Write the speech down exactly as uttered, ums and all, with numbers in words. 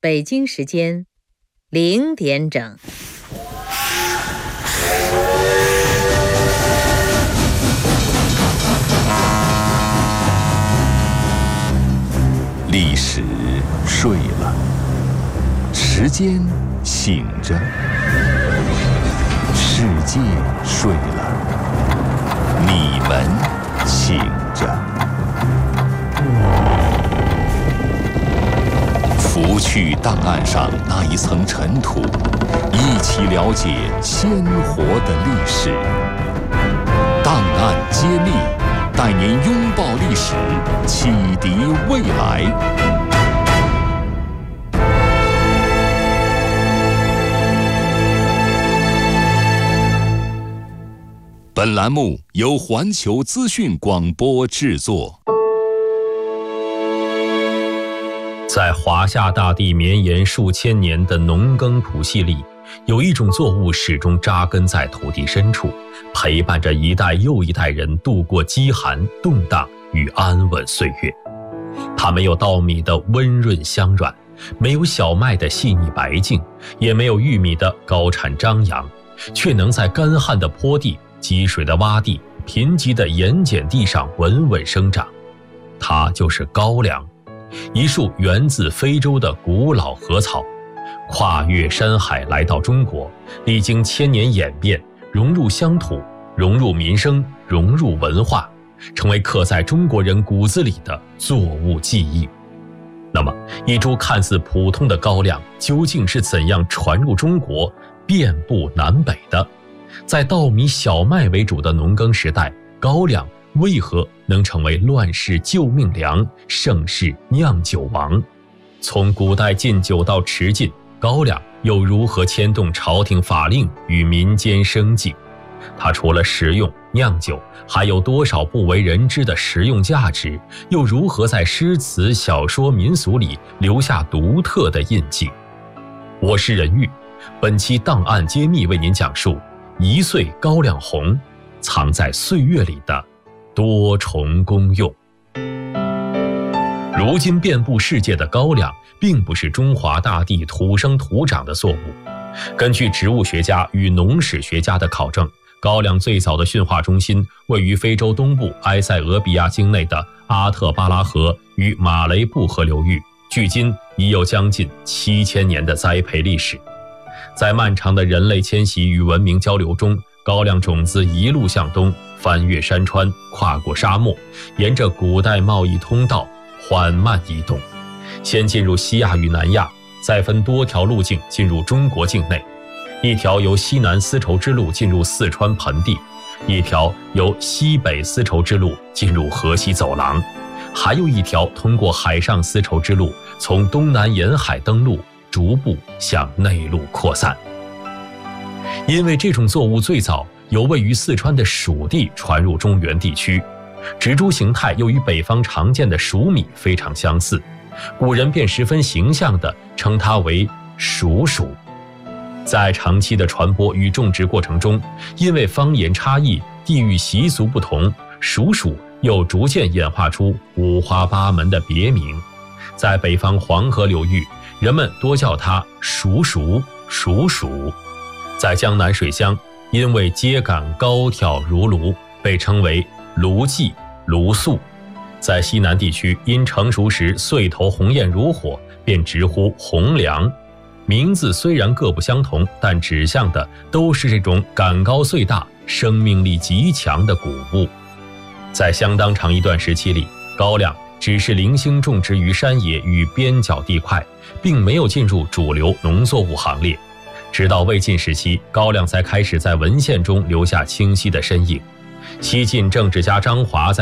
北京时间零点整。 历史睡了，时间醒着，世界睡了，你们醒着。拂去档案上那一层尘土，一起了解鲜活的历史。档案揭秘，带您拥抱历史，启迪未来。本栏目由环球资讯广播制作。 在华夏大地绵延数千年的农耕谱系里，有一种作物始终扎根在土地深处，陪伴着一代又一代人度过饥寒、动荡与安稳岁月。它没有稻米的温润香软，没有小麦的细腻白净，也没有玉米的高产张扬，却能在干旱的坡地、积水的洼地、贫瘠的盐碱地上稳稳生长。它就是高粱，一束源自非洲的古老禾草，跨越山海来到中国，历经千年演变，融入乡土，融入民生，融入文化，成为刻在中国人骨子里的作物记忆。那么，一株看似普通的高粱，究竟是怎样传入中国，遍布南北的？在稻米、小麦为主的农耕时代，高粱为何能成为乱世救命粮、盛世酿酒王？从古代禁酒到迟禁，高粱又如何牵动朝廷法令与民间生计？它除了食用、酿酒，还有多少不为人知的实用价值？又如何在诗词、小说、民俗里留下独特的印记？我是任玉，本期档案揭秘为您讲述一岁高粱红，藏在岁月里的多重功用。如今遍布世界的高粱，并不是中华大地土生土长的作物。根据植物学家与农史学家的考证，高粱最早的驯化中心位于非洲东部埃塞俄比亚境内的阿特巴拉河与马雷布河流域，距今已有将近七千年的栽培历史。在漫长的人类迁徙与文明交流中，高粱种子一路向东，翻越山川，跨过沙漠，沿着古代贸易通道缓慢移动，先进入西亚与南亚，再分多条路径进入中国境内。一条由西南丝绸之路进入四川盆地，一条由西北丝绸之路进入河西走廊，还有一条通过海上丝绸之路从东南沿海登陆，逐步向内陆扩散。因为这种作物最早由位于四川的蜀地传入中原地区，植株形态又与北方常见的黍米非常相似，古人便十分形象地称它为蜀黍。在长期的传播与种植过程中，因为方言差异、地域习俗不同，蜀黍又逐渐演化出五花八门的别名。在北方黄河流域，人们多叫它蜀黍、蜀黍。在江南水乡，因为秸秆高挑如炉，被称为炉稷、炉粟。在西南地区，因成熟时穗头红艳如火，便直呼红粱。名字虽然各不相同，但指向的都是这种杆高穗大、生命力极强的谷物。在相当长一段时期里，高粱只是零星种植于山野与边角地块，并没有进入主流农作物行列。直到魏晋时期，高粱才开始在文献中留下清晰的身影。西晋政治家张华在